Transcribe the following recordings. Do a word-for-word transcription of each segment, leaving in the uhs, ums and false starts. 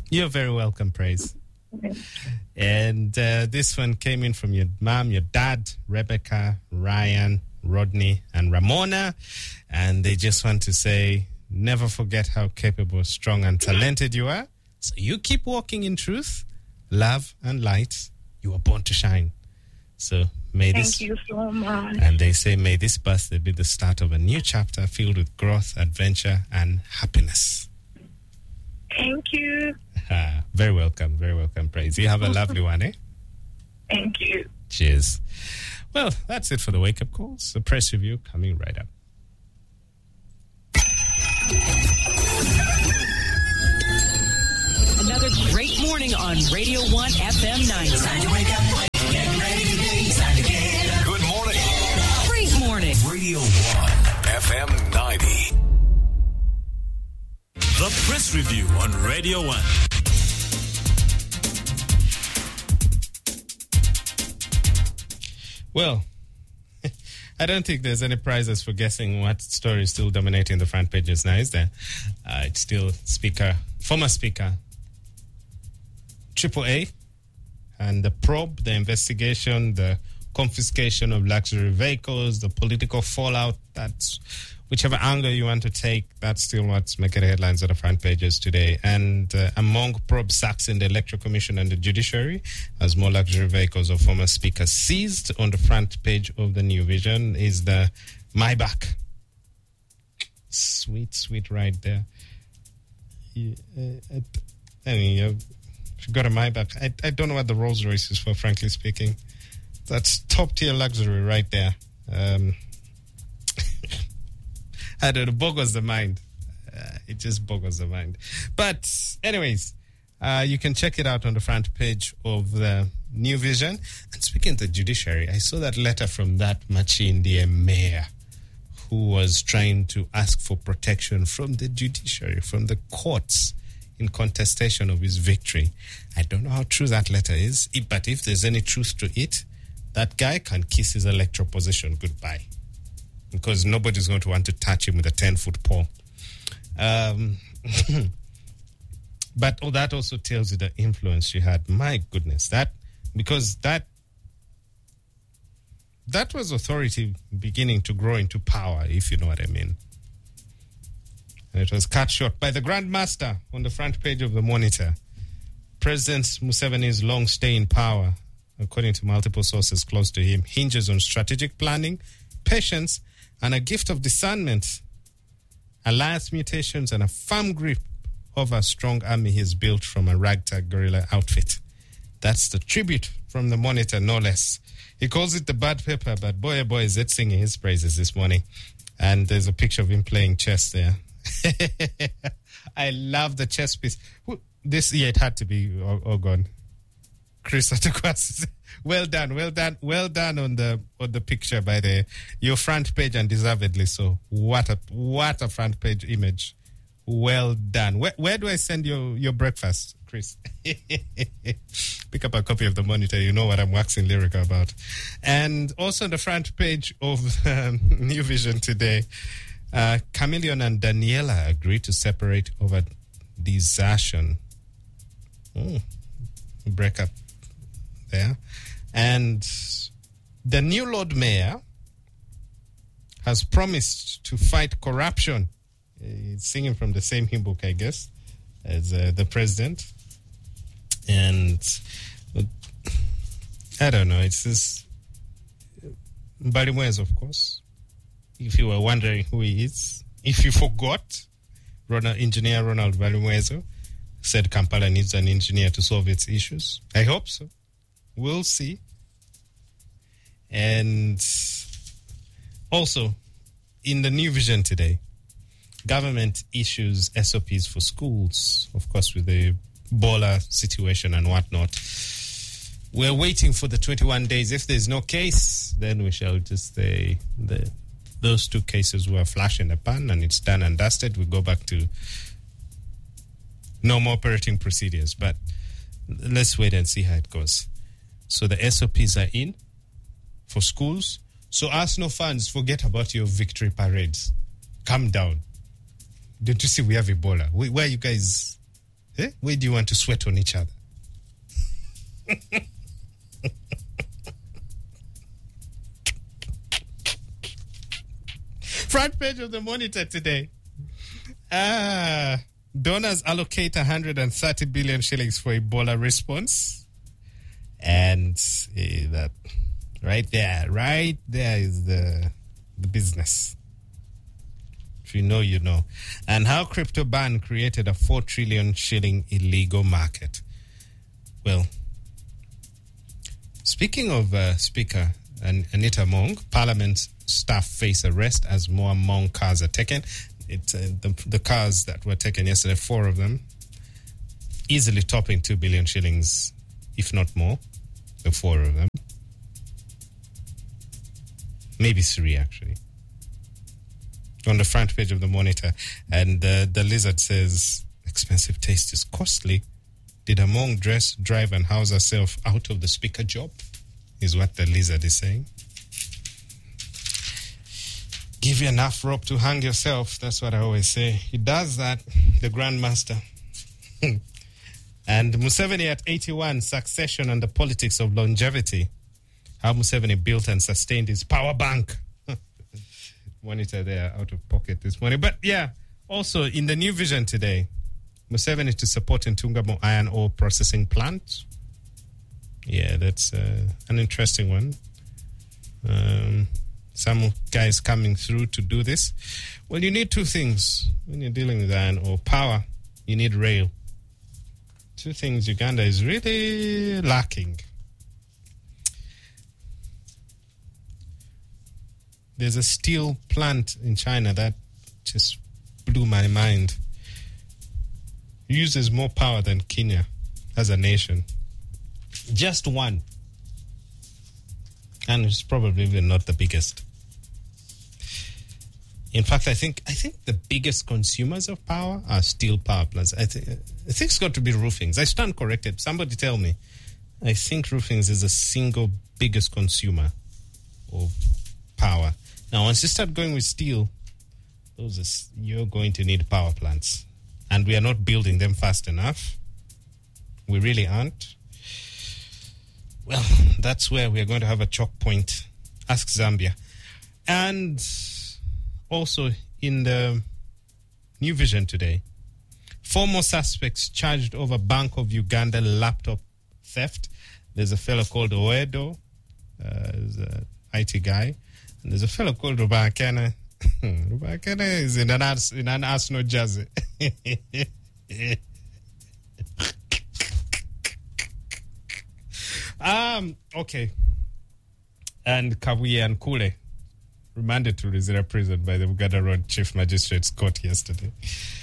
You're very welcome, Praise. And uh, this one came in from your mom, your dad, Rebecca, Ryan, Rodney, and Ramona. And they just want to say, never forget how capable, strong, and talented you are. So you keep walking in truth, love, and light. You are born to shine. So may Thank this... you so much. And they say, may this birthday be the start of a new chapter filled with growth, adventure, and happiness. Thank you. Ah, very welcome, very welcome, Praise. You have a lovely one, eh? Thank you. Cheers. Well, that's it for the wake-up calls. The press review coming right up. Another great morning on Radio one F M ninety. Time to wake up. Get ready to be. Time to get up. Good morning. Great morning. Radio one F M ninety. The press review on Radio one. Well, I don't think there's any prizes for guessing what story is still dominating the front pages now, is there? Uh, it's still Speaker, former Speaker, Triple A, and the probe, the investigation, the confiscation of luxury vehicles, the political fallout. That's whichever angle you want to take, that's still what's making headlines on the front pages today. And uh, among probe sacks in the Electoral Commission and the judiciary, as more luxury vehicles of former Speaker seized, on the front page of the New Vision is the Maybach. Sweet, sweet ride there. Yeah, uh, I mean, you got a Maybach. I, I don't know what the Rolls Royce is for, frankly speaking. That's top-tier luxury right there. Um... I don't know, boggles the mind. Uh, it just boggles the mind. But anyways, uh, you can check it out on the front page of the New Vision. And speaking of the judiciary, I saw that letter from that Machindi mayor who was trying to ask for protection from the judiciary, from the courts, in contestation of his victory. I don't know how true that letter is, but if there's any truth to it, that guy can kiss his electoral position goodbye, because nobody's going to want to touch him with a ten-foot pole. Um, but oh, that also tells you the influence she had. My goodness, that because that that was authority beginning to grow into power, if you know what I mean. And it was cut short by the Grand Master on the front page of the Monitor. President Museveni's long stay in power, according to multiple sources close to him, hinges on strategic planning, patience, and a gift of discernment, alliance mutations, and a firm grip over a strong army he's built from a ragtag guerrilla outfit. That's the tribute from the Monitor, no less. He calls it the bad paper, but boy, oh boy, is it singing his praises this morning. And there's a picture of him playing chess there. I love the chess piece. This, yeah, it had to be Ogon. Chris Atukwas. Well done, well done, well done on the on the picture by the your front page, and deservedly so. What a what a front page image. Well done. Where where do I send your, your breakfast, Chris? Pick up a copy of the Monitor. You know what I'm waxing lyrical about. And also on the front page of um, New Vision today, uh, Chameleon and Daniela agreed to separate over desertion. Oh, break up there. And the new Lord Mayor has promised to fight corruption. He's singing from the same hymn book, I guess, as uh, the president. And uh, I don't know, it's this Barimwez, of course. If you were wondering who he is, if you forgot, Ronald, Engineer Ronald Barimwezo said Kampala needs an engineer to solve its issues. I hope so. We'll see. And also, in the New Vision today, government issues S O Ps for schools, of course, with the Ebola situation and whatnot. We're waiting for the twenty-one days. If there's no case, then we shall just say the those two cases were flash in the pan and it's done and dusted. We go back to normal operating procedures. But let's wait and see how it goes. So the S O Ps are in for schools. So Arsenal fans, forget about your victory parades. Calm down. Don't you see we have Ebola? Where are you guys? Eh? Where do you want to sweat on each other? Front page of the Monitor today. Ah, donors allocate one hundred thirty billion shillings for Ebola response. And uh, that right there, right there is the the business. If you know, you know. And how crypto ban created a four trillion shilling illegal market. Well, speaking of uh, Speaker An- Anita Mong, Parliament staff face arrest as more Mong cars are taken. It's uh, the, the cars that were taken yesterday, four of them, easily topping two billion shillings, if not more, the four of them. Maybe three, actually. On the front page of the Monitor. And uh, the Lizard says, expensive taste is costly. Did a Mong dress, drive and house herself out of the Speaker job? Is what the Lizard is saying. Give you enough rope to hang yourself. That's what I always say. He does that, the Grandmaster. And Museveni at eighty-one, succession and the politics of longevity. How Museveni built and sustained his power bank. Monitor there, out of pocket this morning. But yeah, also in the New Vision today, Museveni to support Ntungamo iron ore processing plant. Yeah, that's uh, an interesting one. Um... Some guys coming through to do this. Well, you need two things when you're dealing with iron ore. Power, you need rail. Two things Uganda is really lacking. There's a steel plant in China that just blew my mind. It uses more power than Kenya as a nation. Just one. And it's probably even not the biggest. In fact, I think I think the biggest consumers of power are steel power plants. I think I think it's got to be roofings. I stand corrected. Somebody tell me. I think roofings is the single biggest consumer of power. Now, once you start going with steel, those are, you're going to need power plants, and we are not building them fast enough. We really aren't. Well, that's where we are going to have a choke point. Ask Zambia. And also in the New Vision today, four more suspects charged over Bank of Uganda laptop theft. There's a fellow called Oedo, uh, he's an I T guy. And there's a fellow called Rubakana. Rubakana is in an, Ars- in an Arsenal jersey. Um, okay. And Kabuye and Kule remanded to Rizira prison by the Uganda Road Chief Magistrate's Court yesterday.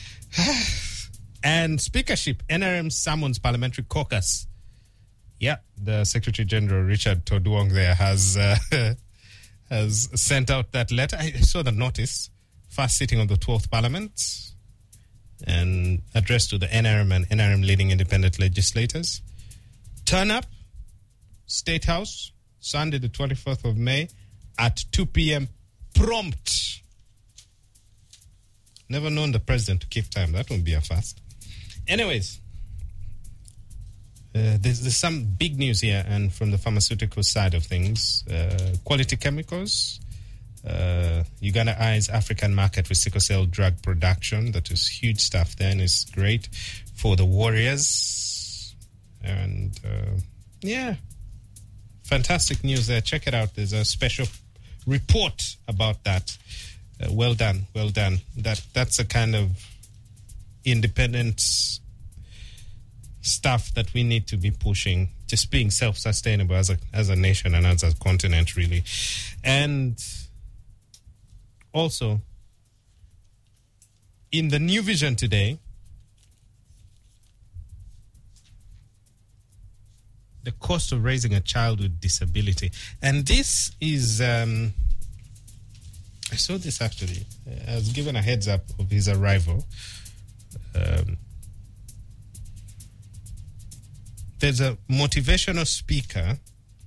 And speakership, N R M summons parliamentary caucus. Yeah, the Secretary General Richard Toduong there has uh, has sent out that letter. I saw the notice. First sitting of the twelfth Parliament and addressed to the N R M and N R M leading independent legislators. Turn up. State House, Sunday the twenty-fourth of May at two p.m. prompt. Never known the president to keep time. That won't be a fast. Anyways, uh, there's, there's some big news here, and from the pharmaceutical side of things, uh, Quality Chemicals, uh, Uganda eyes African market with sickle cell drug production. That is huge stuff there, and it's great for the warriors. And uh, yeah. Fantastic news there. Check it out. There's a special report about that. Uh, well done. Well done. That That's a kind of independent stuff that we need to be pushing. Just being self-sustainable as a as a nation and as a continent, really. And also, in the New Vision today, the cost of raising a child with disability. And this is, um, I saw this actually. I was given a heads up of his arrival. Um, there's a motivational speaker,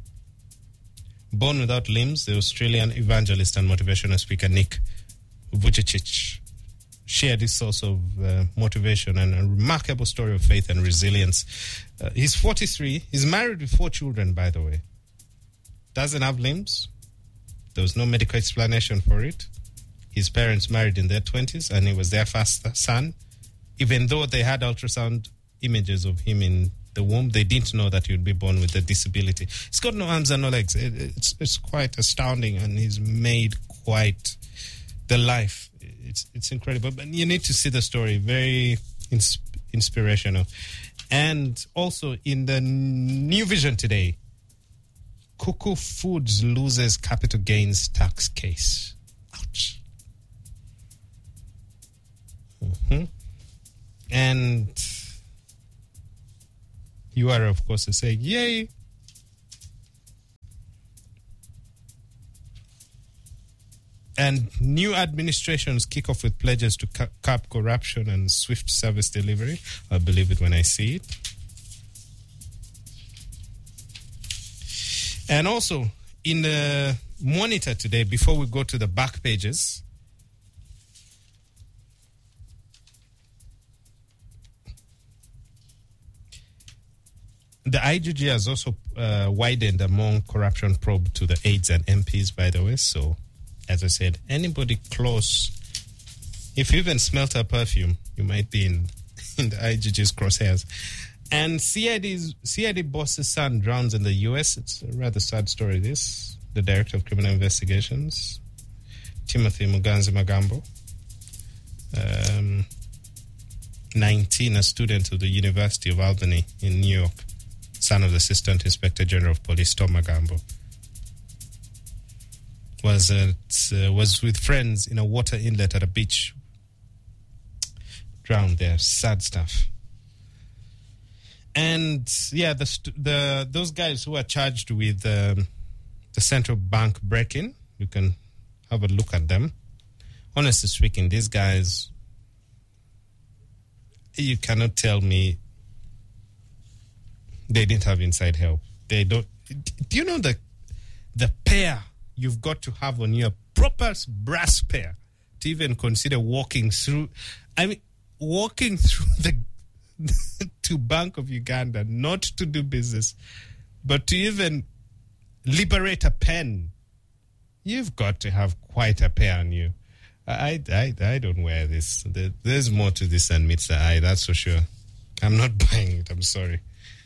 born without limbs, the Australian evangelist and motivational speaker Nick Vujicic share this source of uh, motivation and a remarkable story of faith and resilience. Uh, he's forty-three. He's married with four children, by the way. Doesn't have limbs. There was no medical explanation for it. His parents married in their twenties, and he was their first son. Even though they had ultrasound images of him in the womb, they didn't know that he would be born with a disability. He's got no arms and no legs. It, it's it's quite astounding, and he's made quite the life. It's it's incredible. But you need to see the story. Very ins- inspirational. And also in the New Vision today, Cuckoo Foods loses capital gains tax case. Ouch. Mm-hmm. And you are, of course, saying, yay. And new administrations kick off with pledges to cu- curb corruption and swift service delivery. I believe it when I see it. And also, in the Monitor today, before we go to the back pages, the I G G has also uh, widened among corruption probe to the aides and M Ps, by the way. So, as I said, anybody close, if you even smelt a perfume, you might be in, in the I G G's crosshairs. And C I D's, C I D boss's son drowns in the U S. It's a rather sad story, this. The Director of Criminal Investigations, Timothy Muganzi Magambo, um, nineteen, a student of the University of Albany in New York, son of the Assistant Inspector General of Police, Tom Magambo, was at, uh, was with friends in a water inlet at a beach. Drowned there. Sad stuff. And yeah, the st- the those guys who are charged with um, the central bank break-in, you can have a look at them. Honestly speaking, these guys, you cannot tell me they didn't have inside help. They don't. Do you know the the pair you've got to have on your proper brass pair to even consider walking through? I mean, walking through the to Bank of Uganda, not to do business, but to even liberate a pen. You've got to have quite a pair on you. I, I, I don't wear this. There's more to this than meets the eye, that's for sure. I'm not buying it, I'm sorry.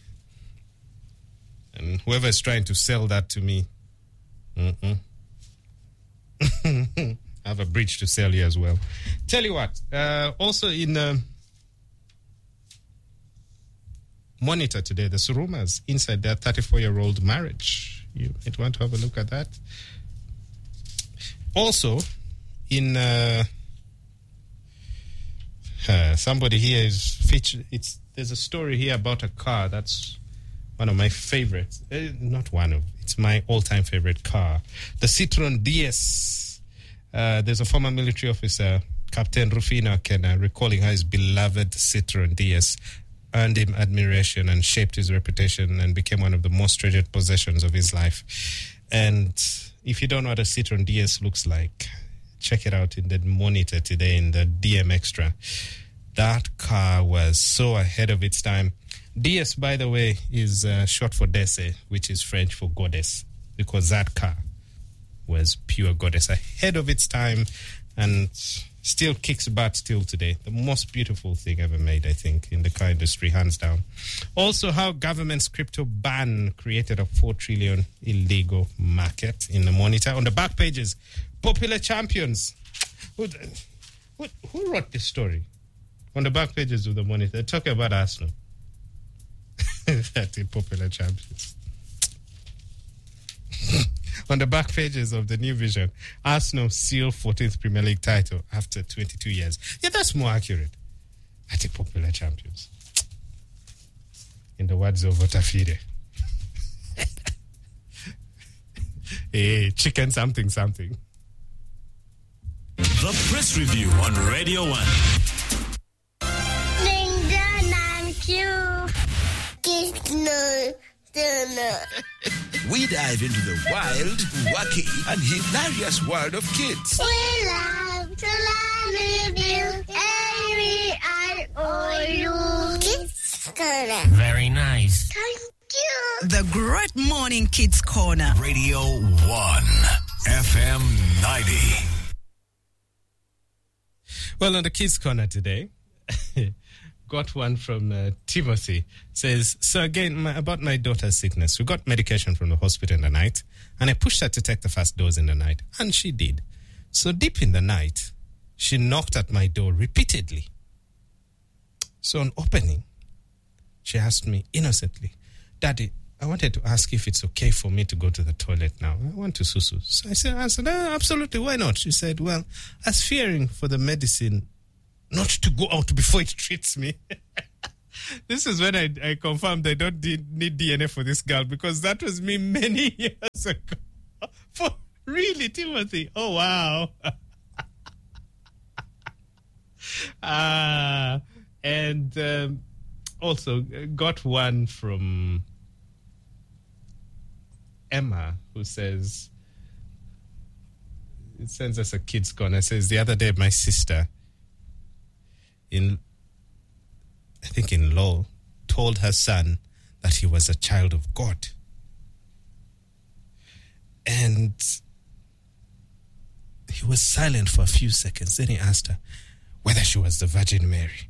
And whoever is trying to sell that to me, mm-mm. I have a bridge to sell you as well. Tell you what, uh, also in uh, Monitor today, there's rumors inside their thirty-four-year-old marriage. You might want to have a look at that. Also, in uh, uh, somebody here is featured. It's there's a story here about a car that's one of my favorites. Uh, not one of, it's my all-time favorite car, the Citroen D S. Uh, there's a former military officer, Captain Rufino Akena, recalling how his beloved Citroen D S earned him admiration and shaped his reputation and became one of the most treasured possessions of his life. And if you don't know what a Citroen D S looks like, check it out in the Monitor today in the D M Extra. That car was so ahead of its time. D S, by the way, is uh, short for Desse, which is French for goddess, because that car was pure goddess, ahead of its time, and still kicks butt still today. The most beautiful thing ever made, I think, in the car industry, hands down. Also, how government's crypto ban created a four trillion illegal market in the Monitor. On the back pages, popular champions. Who, who, who wrote this story? On the back pages of the Monitor, they're talking about Arsenal. That's the popular champions. On the back pages of the New Vision, Arsenal seal fourteenth Premier League title after twenty-two years. Yeah, that's more accurate. I think popular champions. In the words of Otafide. Hey, chicken something something. The Press Review on Radio One. We dive into the wild, wacky, and hilarious world of kids. We love love to love with you. A V I O U. Kids Corner. Very nice. Thank you. The Great Morning Kids Corner. Radio one, F M ninety. Well, on the Kids Corner today, got one from uh, Timothy. Says, so again, my, about my daughter's sickness. We got medication from the hospital in the night, and I pushed her to take the first dose in the night, and she did. So deep in the night, she knocked at my door repeatedly. So on opening, she asked me innocently, Daddy, I wanted to ask if it's okay for me to go to the toilet now. I want to susu. So I said, I said, oh, absolutely, why not? She said, well, I was fearing for the medicine not to go out before it treats me. This is when I, I confirmed I don't need D N A for this girl, because that was me many years ago. For really, Timothy? Oh, wow. uh, and um, also got one from Emma, who says, it sends us a Kids Corner. It says, the other day my sister, in I think in law, told her son that he was a child of God. And he was silent for a few seconds. Then he asked her whether she was the Virgin Mary.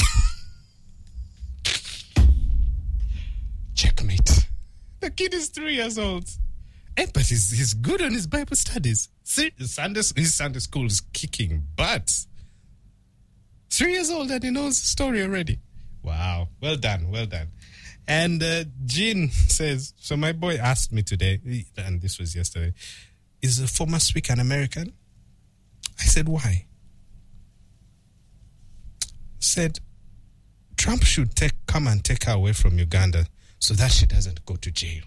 Checkmate. The kid is three years old. Eh, but he's, he's good on his Bible studies. See, Sunday, his Sunday school is kicking butt. Three years old and he knows the story already. Wow. Well done. Well done. And uh, Jean says, so my boy asked me today, and this was yesterday, is a former speaker an American? I said, why? Said, Trump should take come and take her away from Uganda so that she doesn't go to jail.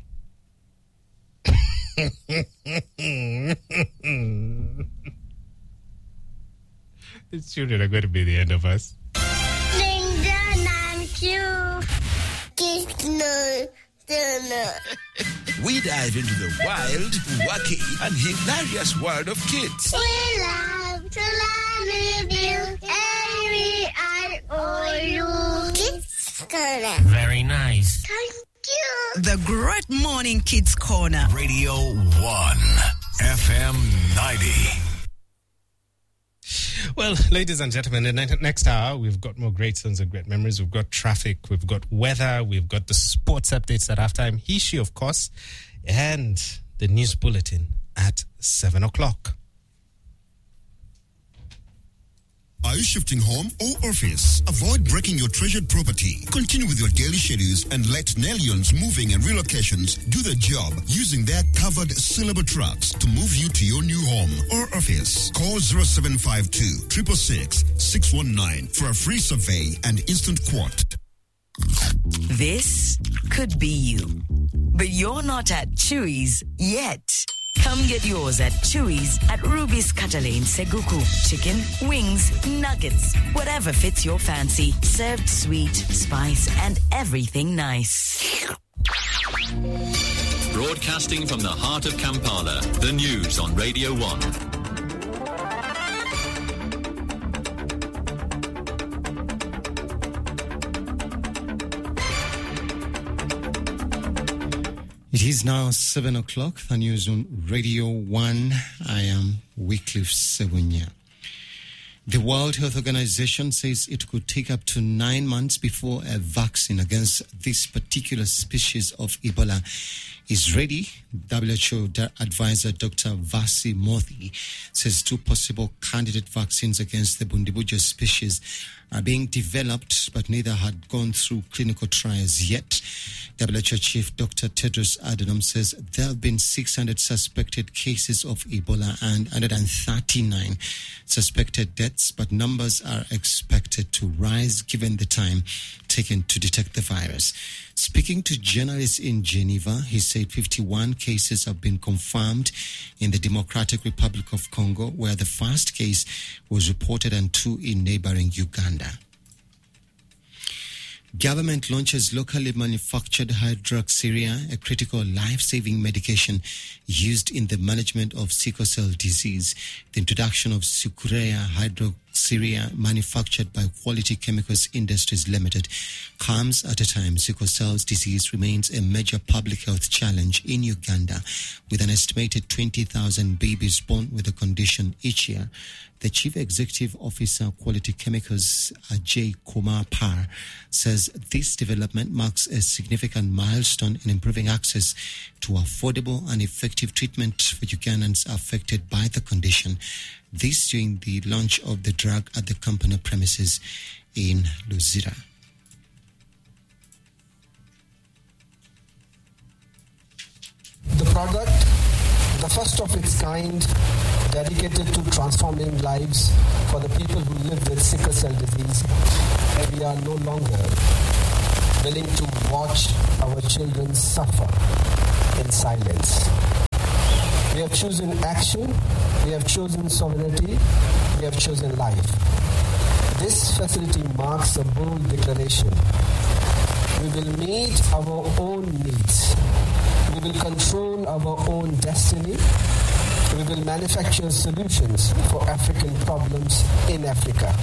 These children are going to be the end of us. Linda and you. Kids no. We dive into the wild, wacky, and hilarious world of kids. We love to love with you. A V I O U. Kids Corner. Very nice. Thank you. The Great Morning Kids Corner. Radio one, F M ninety. Well, ladies and gentlemen, in the next hour, we've got more great songs and great memories. We've got traffic, we've got weather, we've got the sports updates at halftime, Hishi, of course, and the news bulletin at seven o'clock. Are you shifting home or office? Avoid breaking your treasured property. Continue with your daily schedules and let Nellions Moving and Relocations do the job using their covered syllable trucks to move you to your new home or office. Call zero seven five two, six six six, six one nine for a free survey and instant quote. This could be you, but you're not at Chewy's yet. Come get yours at Chewy's at Ruby's Cutter Lane, Seguku. Chicken, wings, nuggets, whatever fits your fancy. Served sweet, spice, and everything nice. Broadcasting from the heart of Kampala, the news on Radio one. It is now seven o'clock, the news on Radio one. I am Wycliffe Segunya. The World Health Organization says it could take up to nine months before a vaccine against this particular species of Ebola is ready. W H O advisor Doctor Vasi Mothi says two possible candidate vaccines against the Bundibujo species are being developed, but neither had gone through clinical trials yet. W H O Chief Doctor Tedros Adhanom says there have been six hundred suspected cases of Ebola and one hundred thirty-nine suspected deaths, but numbers are expected to rise given the time taken to detect the virus. Speaking to journalists in Geneva, he said fifty-one cases have been confirmed in the Democratic Republic of Congo, where the first case was reported and two in neighboring Uganda. Government launches locally manufactured hydroxyurea, a critical life-saving medication used in the management of sickle cell disease. The introduction of Sukurea hydroxyurea, manufactured by Quality Chemicals Industries Limited, comes at a time sickle cell disease remains a major public health challenge in Uganda, with an estimated twenty thousand babies born with the condition each year. The Chief Executive Officer, Quality Chemicals, Ajay Kumar Par, says this development marks a significant milestone in improving access to affordable and effective treatment for Ugandans affected by the condition. This during the launch of the drug at the company premises in Luzira. The product, the first of its kind, dedicated to transforming lives for the people who live with sickle cell disease, and we are no longer willing to watch our children suffer in silence. We have chosen action, we have chosen sovereignty, we have chosen life. This facility marks a bold declaration. We will meet our own needs. We will control our own destiny. We will manufacture solutions for African problems in Africa.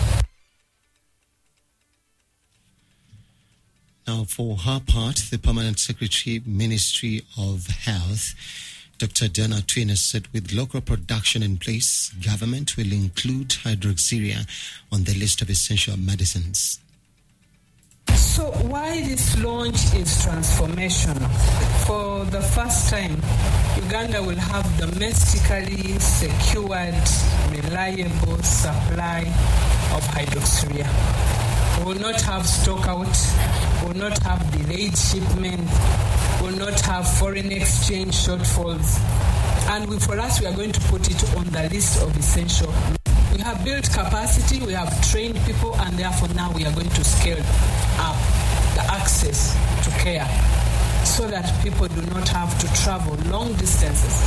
Now, for her part, the Permanent Secretary, Ministry of Health, Doctor Dana Twina, said with local production in place, government will include hydroxyurea on the list of essential medicines. So why this launch is transformational? For the first time, Uganda will have domestically secured, reliable supply of hydroxyurea. We will not have stock out, we will not have delayed shipment, we will not have foreign exchange shortfalls. And we, for us, we are going to put it on the list of essential. We have built capacity, we have trained people, and therefore now we are going to scale up the access to care so that people do not have to travel long distances.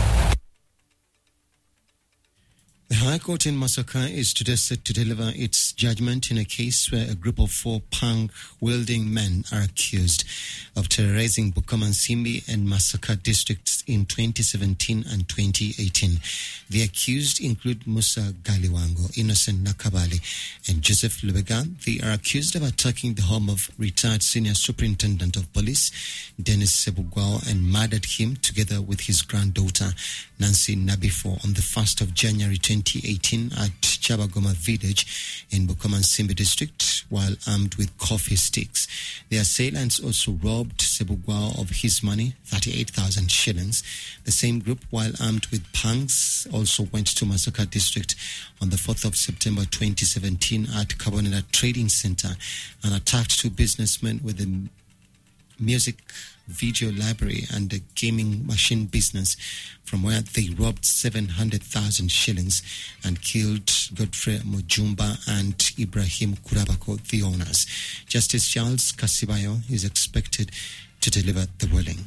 The High Court in Masaka is today set to deliver its judgment in a case where a group of four punk-wielding men are accused of terrorizing Bukomansimbi and Masaka districts in twenty seventeen and twenty eighteen. The accused include Musa Galiwango, Innocent Nakabali, and Joseph Lubega. They are accused of attacking the home of retired Senior Superintendent of Police, Dennis Sebugwao, and murdered him together with his granddaughter, Nancy Nabifo, on the first of January twenty eighteen at Chabagoma village in Bukomansimbi district while armed with coffee sticks. The assailants also robbed Sebugwao of his money, thirty-eight thousand shillings. The same group, while armed with punks, also went to Masaka district on the fourth of September twenty seventeen at Kabonela Trading Center and attacked two businessmen with a music video library and a gaming machine business, from where they robbed seven hundred thousand shillings and killed Godfrey Mujumba and Ibrahim Kurabako, the owners. Justice Charles Kasibayo is expected to deliver the ruling.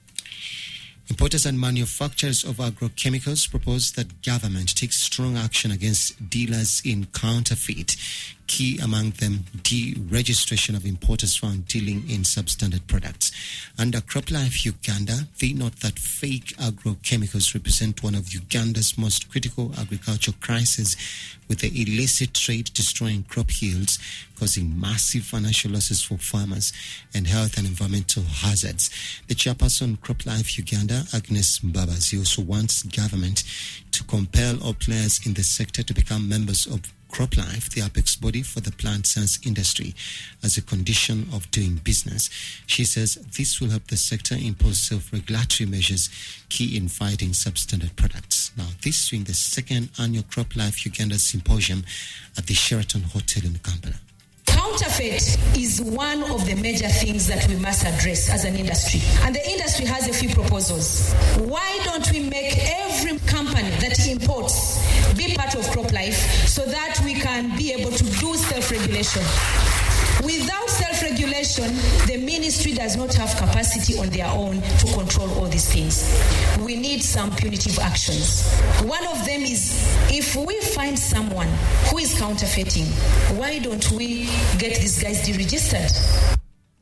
Importers and manufacturers of agrochemicals propose that government takes strong action against dealers in counterfeit. Key among them, deregistration of importers found dealing in substandard products. Under CropLife Uganda, they note that fake agrochemicals represent one of Uganda's most critical agricultural crises, with the illicit trade destroying crop yields, causing massive financial losses for farmers and health and environmental hazards. The chairperson CropLife Uganda, Agnes Mbabazi, also wants government to compel all players in the sector to become members of CropLife, the apex body for the plant science industry, as a condition of doing business. She says this will help the sector impose self-regulatory measures key in fighting substandard products. Now, this during the second annual CropLife Uganda Symposium at the Sheraton Hotel in Kampala. Counterfeit is one of the major things that we must address as an industry. And the industry has a few proposals. Why don't we make every company that imports be part of CropLife so that we can be able to do self-regulation? Without self-regulation, the ministry does not have capacity on their own to control all these things. We need some punitive actions. One of them is, if we find someone who is counterfeiting, why don't we get these guys deregistered?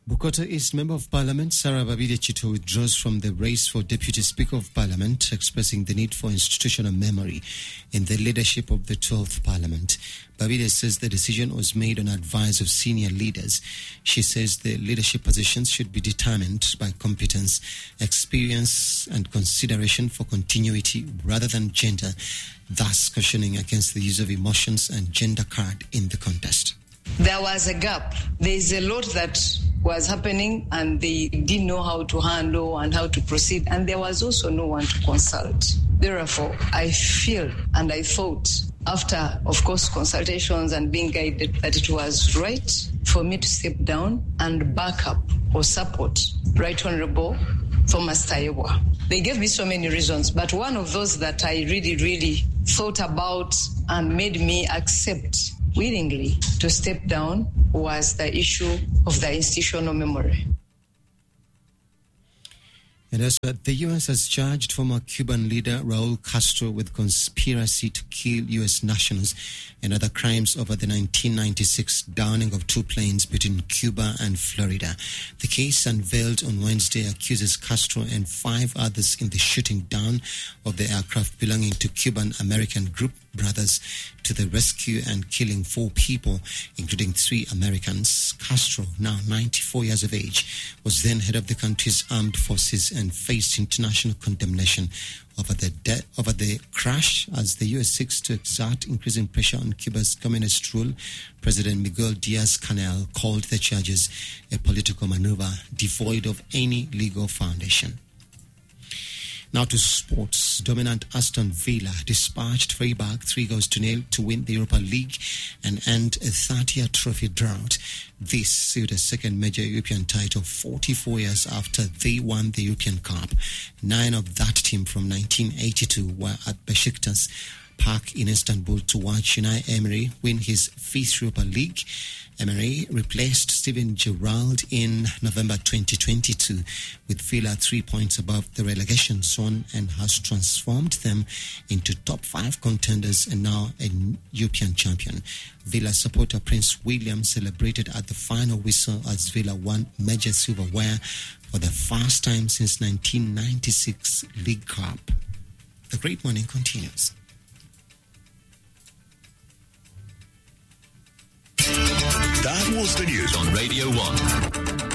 Bukoto East Member of Parliament Sarah Babide Chito withdraws from the race for Deputy Speaker of Parliament, expressing the need for institutional memory in the leadership of the twelfth Parliament. Babide says the decision was made on advice of senior leaders. She says the leadership positions should be determined by competence, experience and consideration for continuity rather than gender, thus cautioning against the use of emotions and gender card in the contest. There was a gap. There is a lot that was happening and they didn't know how to handle and how to proceed, and there was also no one to consult. Therefore, I feel and I thought, after, of course, consultations and being guided, that it was right for me to step down and back up or support Right Honorable Thomas Tayebwa. They gave me so many reasons, but one of those that I really, really thought about and made me accept willingly to step down was the issue of the institutional memory. And also, the U S has charged former Cuban leader Raul Castro with conspiracy to kill U S nationals and other crimes over the nineteen ninety-six downing of two planes between Cuba and Florida. The case, unveiled on Wednesday, accuses Castro and five others in the shooting down of the aircraft belonging to Cuban-American group Brothers to the rescue and killing four people, including three Americans. Castro, now ninety-four years of age, was then head of the country's armed forces and faced international condemnation over the de- over the crash as the U S seeks to exert increasing pressure on Cuba's communist rule. President Miguel Diaz-Canel called the charges a political maneuver devoid of any legal foundation. Now to sports. Dominant Aston Villa dispatched Freiburg three goals to nil to win the Europa League and end a thirty-year trophy drought. This sealed a second major European title forty-four years after they won the European Cup. Nine of that team from nineteen eighty-two were at Besiktas Park in Istanbul to watch Unai Emery win his fifth Europa League. Emery replaced Steven Gerrard in November twenty twenty-two with Villa three points above the relegation zone and has transformed them into top five contenders and now a European champion. Villa supporter Prince William celebrated at the final whistle as Villa won major silverware for the first time since nineteen ninety-six League Cup. The Great Morning continues. That was the news on Radio one.